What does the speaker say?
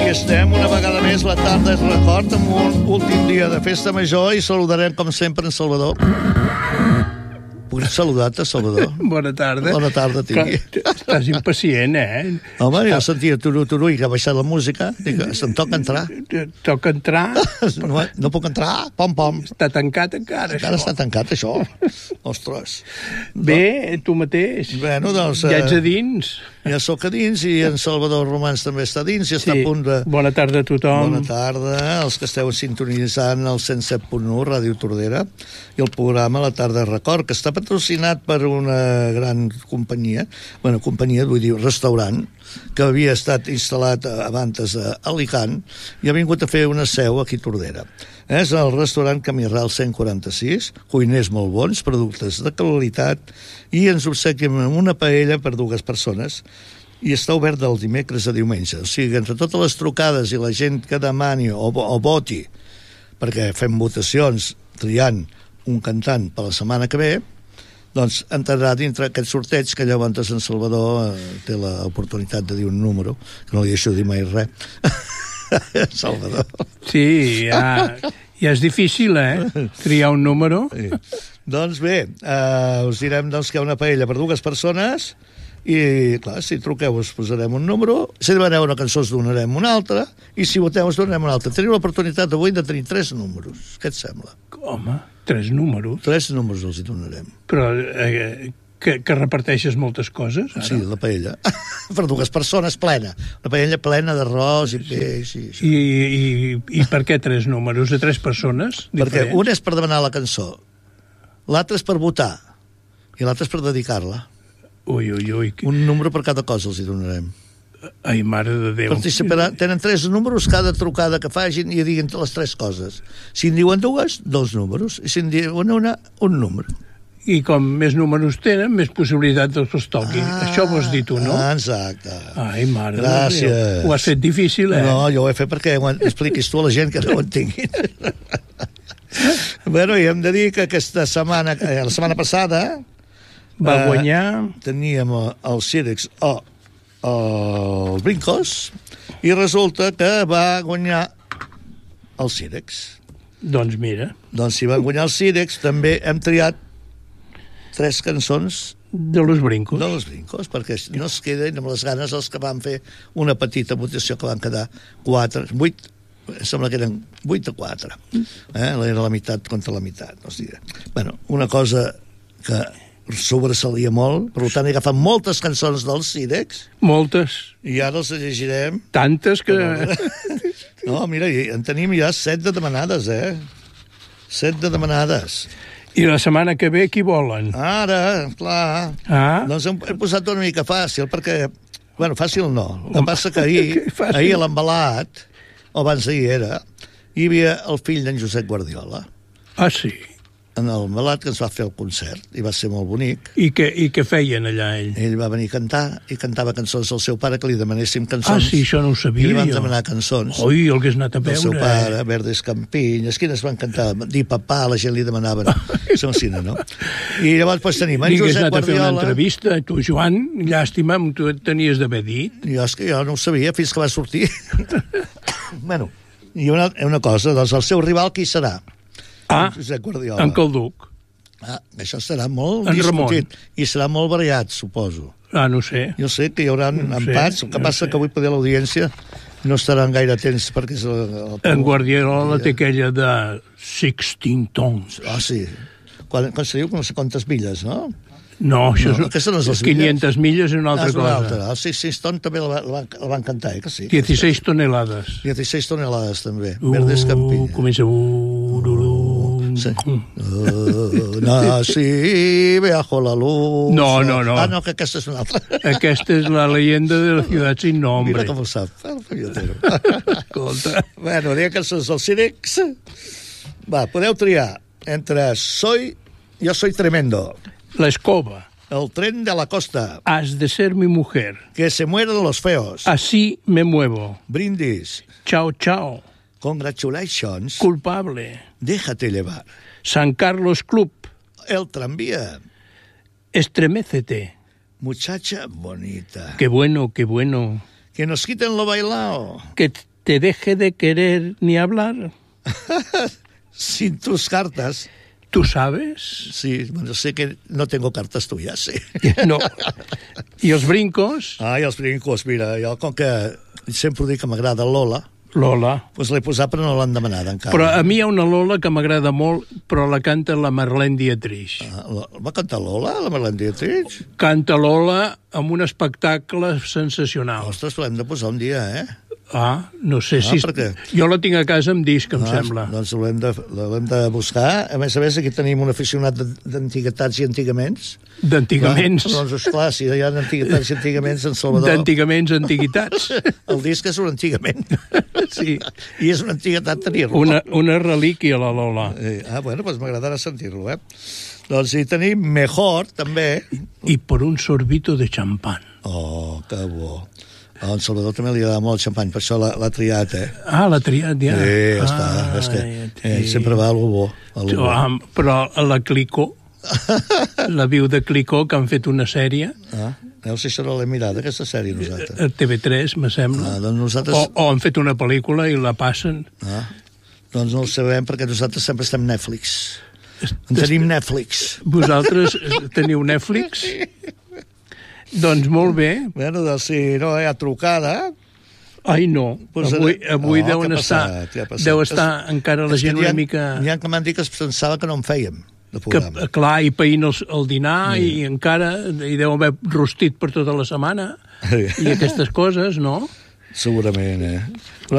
estem una vegada més, la tarda és record, amb un últim dia de festa major, i saludarem, com sempre, en Salvador. Puc saludar-te, Salvador? Bona tarda. Bona tarda, tingui. Estàs impacient, eh? Home, jo sentia turu, i que ha baixat la música. Dic, em toca entrar. Toca entrar? No puc entrar? Pom. Està tancat encara, Encara això. està tancat, això. Ostres. Bé, tu mateix. Bueno, doncs... Ja ets a dins. Ja sóc a dins, i en Salvador Romans també està a dins, i està a punt de... Bona tarda a tothom. Bona tarda, els que esteu sintonitzant el 107.1, Ràdio Tordera, i el programa La Tarda Record, que està patrocinat per una gran companyia, vull dir, restaurant, que havia estat instal·lat abans a Alicant, i ha vingut a fer una seu aquí a Tordera. És el restaurant Camirral 146, cuiners molt bons, productes de qualitat, i ens obsequiem amb una paella per 2 persones, i està obert del dimecres a diumenge. O sigui, entre totes les trucades i la gent que demani o voti, perquè fem votacions triant un cantant per la setmana que ve, doncs entrarà dintre aquest sorteig, que llavors en Salvador té l'oportunitat de dir un número, que no li deixo dir mai res. Salvador. Sí, ja és difícil, triar un número. Sí. Doncs bé, us direm doncs, que hi ha una paella per 2 persones, i clar, si truqueu us posarem un número, si demaneu una cançó us donarem una altra, i si voteu us donarem una altra. Teniu l'oportunitat avui de tenir 3 números. Què et sembla? Home, 3 números? 3 números els hi donarem. Però que reparteixes moltes coses, ara? Sí, la paella. Per 2 persones, plena. Una paella plena d'arròs i peix. I per què 3 números? De 3 persones diferents? Perquè un és per demanar la cançó, l'altre és per votar, i l'altre és per dedicar-la. Ui. Un número per cada cosa els hi donarem. Ai, mare de Déu. Tenen 3 números, cada trucada que facin, i diguin les 3 coses. Si en diuen 2, 2 números. I si en diuen una, un número. I com més números tenen, més possibilitat que els toqui. Això vols dir tu, no? Exacte. Ai, mare de Gràcies. Déu. Ho has fet difícil, eh? No, jo ho he fet perquè ho expliquis tu a la gent que no ho entenguin. Bueno, i hem de dir que aquesta setmana, la setmana passada, va guanyar... Teníem el Cirex o el Brincos, i resulta que va guanyar el Cirex. Doncs mira. Doncs si van guanyar el Cirex, també hem triat 3 cançons de los Brincos. De los Brincos, perquè no es queden amb les ganes els que van fer una petita votació, que van quedar 8, sembla que eren 8-4. Era la meitat contra la meitat. O sigui, bueno, una cosa que sobresalia molt, per tant he agafat moltes cançons del Cirex. Moltes. I ara els llegirem. Tantes que... No, mira, en tenim ja 7 de demanades, 7 de demanades. I la setmana que ve qui volen? Ara, clar. Doncs he posat una mica fàcil, perquè... Bueno, fàcil no. El que passa que ahir a l'embalat, o abans d'ahir era, hi havia el fill d'en Josep Guardiola. Ah, sí? En el embalat, que ens va fer el concert, i va ser molt bonic. I què feien allà, ell? Ell va venir a cantar, i cantava cançons del seu pare, que li demanéssim cançons. Ah, sí, això no ho sabia jo. I li van demanar cançons. Ui, el que has anat a veure. El seu pare, Verdes Campinyes, quines van cantar? Dir papà, la gent li demanaven. Som cine, no? I llavors doncs, tenim en Josep Guardiola... Digues, anat a fer una entrevista, tu, Joan, llàstima, tu et tenies d'haver dit. Jo és que jo no ho sabia fins que va sortir. Bueno, i una cosa, doncs el seu rival qui serà? Josep Guardiola. En Calduc. Això serà molt discutit i serà molt variat, suposo. No sé. Jo sé que hi haurà empats, el que passa que avui poder l'audiència no estaran gaire atents perquè és en Guardiola té aquella de 16 tons. Sí. Quan se diu no sé quantes milles, no? No, això és 500 milles és una altra cosa. El 16 tons també la van cantar, que sí? 16 tonelades. 16 tonelades també. Verdes Campinyes. Comença... Sí. Nací bajo la luz. No. No, que aquesta és una altra. Aquesta és la leyenda de la ciutat sin nombre. Mira com ho sap, el fallotero. Escolta. Bueno, diria que són els Cirex. Va, podeu triar entre Yo soy tremendo. La escoba. El tren de la costa. Has de ser mi mujer. Que se mueran los feos. Así me muevo. Brindis. Chao, chao. Congratulations. Culpable. Déjate llevar. San Carlos Club. El tranvía. Estremécete. Muchacha bonita. Qué bueno, qué bueno. Que nos quiten lo bailao. Que te deje de querer ni hablar. Sin tus cartas. ¿Tú sabes? Sí, bueno, sé que no tengo cartas tuyas, sí. No. I els brincos? I els brincos, mira, jo com que sempre dic que m'agrada Lola, Lola. doncs l'he posat però no l'han demanada encara. Però a mi hi ha una Lola que m'agrada molt, però la canta la Marlene Dietrich. Va cantar Lola, la Marlene Dietrich? Canta Lola amb un espectacle sensacional. Ostres, l'hem de posar un dia, No sé si... per què? Jo la tinc a casa amb disc, em sembla. Doncs l'hem de buscar. A més, aquí tenim un aficionat d'antiguitats i antigaments. D'antigaments. Doncs, esclar, si hi ha antiguitats i antigaments en Salvador... D'antigaments, antiguitats. El disc és un antigament. Sí. I és una antiguitat tenir-lo. Una relíquia, la Lola. Bueno, doncs m'agradarà sentir-lo, Doncs hi tenim Mejor, també. I per un sorbito de champán. Oh, que bo. En Salvador també li agrada molt el xampany, per això l'ha triat, l'ha triat, ja. Sí, ja està. És que sempre va algú bo. Però la Clicó, la viu de Clicó, que han fet una sèrie... Si això no l'hem mirat, aquesta sèrie, nosaltres. A TV3, me sembla. Doncs nosaltres... O han fet una pel·lícula i la passen. Doncs no ho sabem, perquè nosaltres sempre estem Netflix. Tenim Netflix. Vosaltres teniu Netflix? Doncs molt bé. Bueno, doncs si no hi ha trucada... Ai, no. Avui deuen estar... Deu estar encara la gent una mica... N'hi ha que m'han dit que es pensava que no en fèiem, de programa. Clar, i païnt el dinar, i encara hi deu haver rostit per tota la setmana, i aquestes coses, no? Segurament,